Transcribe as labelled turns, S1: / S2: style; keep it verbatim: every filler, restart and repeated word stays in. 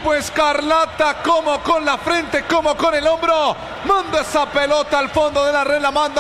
S1: equipo escarlata, como con la frente, como con el hombro. Manda esa pelota al fondo de la red, la manda